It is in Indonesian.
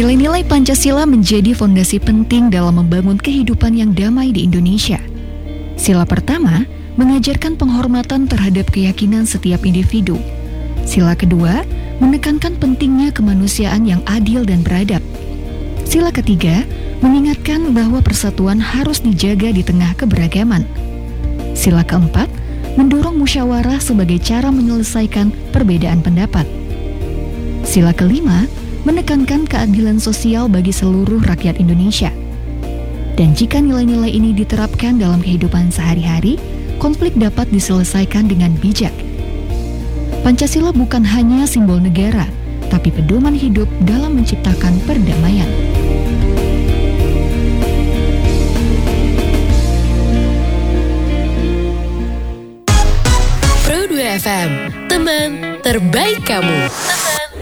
Nilai-nilai Pancasila menjadi fondasi penting dalam membangun kehidupan yang damai di Indonesia. Sila pertama mengajarkan penghormatan terhadap keyakinan setiap individu. Sila kedua menekankan pentingnya kemanusiaan yang adil dan beradab. Sila ketiga mengingatkan bahwa persatuan harus dijaga di tengah keberagaman. Sila keempat mendorong musyawarah sebagai cara menyelesaikan perbedaan pendapat. Sila kelima menekankan keadilan sosial bagi seluruh rakyat Indonesia. Dan jika nilai-nilai ini diterapkan dalam kehidupan sehari-hari, konflik dapat diselesaikan dengan bijak. Pancasila bukan hanya simbol negara, tapi pedoman hidup dalam menciptakan perdamaian. Pro 2 FM, teman terbaik kamu.